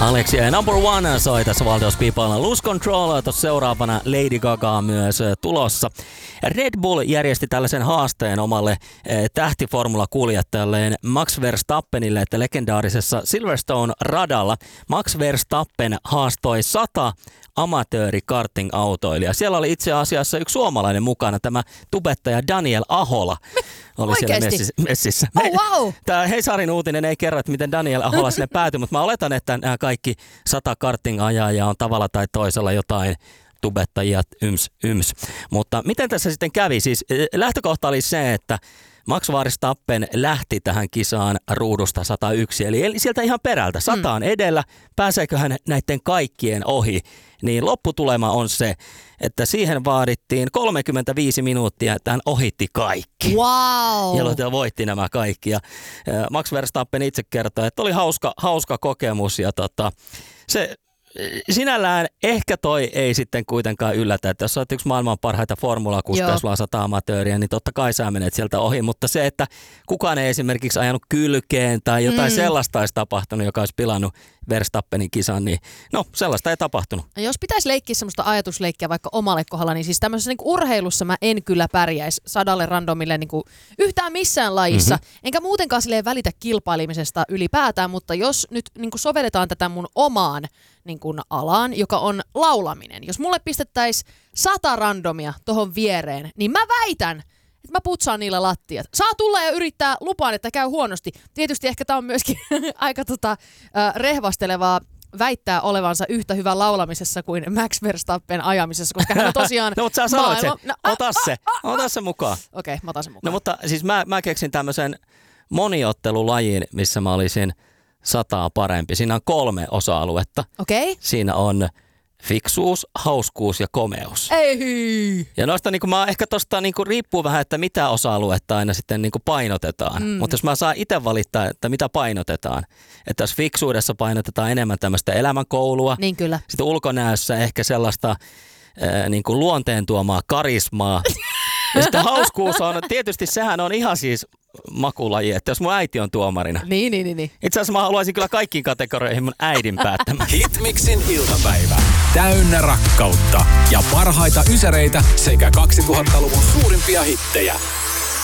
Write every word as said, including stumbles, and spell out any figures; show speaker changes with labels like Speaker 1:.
Speaker 1: Alexia ja Number One soi tässä Valtios Peoplella. Loose Control, tuossa seuraavana Lady Gaga myös tulossa. Red Bull järjesti tällaisen haasteen omalle tähtiformula-kuljettajalleen Max Verstappenille, että legendaarisessa Silverstone-radalla Max Verstappen haastoi sata amatööri-karting-autoilijaa. Siellä oli itse asiassa yksi suomalainen mukana, tämä tubettaja Daniel Ahola. Oli
Speaker 2: Oikeesti?
Speaker 1: siellä messissä. messissä.
Speaker 2: Oh, wow.
Speaker 1: Tämä Hesarin uutinen ei kerro, että miten Daniel Ahola sinne päätyi, mutta mä oletan, että nämä kaikki sata karting-ajajaa on tavalla tai toisella jotain tubettajia yms, yms. Mutta miten tässä sitten kävi? Siis lähtökohta oli se, että Max Verstappen lähti tähän kisaan ruudusta sata yksi, eli, eli sieltä ihan perältä, sataan mm. edellä, pääseekö hän näiden kaikkien ohi, niin lopputulema on se, että siihen vaadittiin kolmekymmentäviisi minuuttia, että hän ohitti kaikki.
Speaker 2: Wow.
Speaker 1: Jolloin hän voitti nämä kaikki. Ja Max Verstappen itse kertoi, että oli hauska, hauska kokemus ja tota, se sinällään ehkä toi ei sitten kuitenkaan yllätä, että jos olet yksi maailman parhaita formulakuskeja, jos vaan sata amatööriä, niin totta kai sä menet sieltä ohi, mutta se, että kukaan ei esimerkiksi ajanut kylkeen tai jotain mm. sellaista olisi tapahtunut, joka olisi pilannut Verstappenin kisan, niin no sellaista ei tapahtunut.
Speaker 2: Jos pitäisi leikkiä semmoista ajatusleikkiä vaikka omalle kohdalla, niin siis tämmöisessä niin urheilussa mä en kyllä pärjäisi sadalle randomille niin kuin yhtään missään lajissa, mm-hmm. enkä muutenkaan silleen välitä kilpailemisesta ylipäätään, mutta jos nyt niin kuin sovelletaan tätä mun omaan niin kuin alaan, joka on laulaminen. Jos mulle pistettäisiin sata randomia tohon viereen, niin mä väitän, että mä putsaan niillä lattiat. Saa tulla ja yrittää, lupaan, että käy huonosti. Tietysti ehkä tää on myöskin aika tota, äh, rehvastelevaa väittää olevansa yhtä hyvä laulamisessa kuin Max Verstappen ajamisessa, koska hän on tosiaan
Speaker 1: no, mutta sä sanoit
Speaker 2: maailma...
Speaker 1: sen. No, ota se. Ota se mukaan.
Speaker 2: Okei, okay, mä otan sen mukaan.
Speaker 1: No, mutta siis mä, mä keksin tämmöisen moniottelulajin, missä mä olisin sataa parempi. Siinä on kolme osa-aluetta.
Speaker 2: Okei. Okay.
Speaker 1: Siinä on fiksuus, hauskuus ja komeus.
Speaker 2: Ei.
Speaker 1: Ja noista niin mä ehkä tosta niin riippuu vähän, että mitä osa-aluetta aina sitten niin painotetaan. Mm. Mutta jos mä saan itse valittaa, että mitä painotetaan. Että jos fiksuudessa painotetaan enemmän tämmöistä elämänkoulua.
Speaker 2: Niin kyllä.
Speaker 1: Sitten ulkonäössä ehkä sellaista ää, niin kuin luonteen tuomaa karismaa. Ja sitten hauskuus on, tietysti sehän on ihan siis makulaji, että jos mun äiti on tuomarina.
Speaker 2: Niin, niin, niin. niin.
Speaker 1: Itse asiassa mä haluaisin kyllä kaikkiin kategorioihin mun äidin päättämään.
Speaker 3: Hitmixin iltapäivä. Täynnä rakkautta ja parhaita ysäreitä sekä kaksituhattaluvun suurimpia hittejä.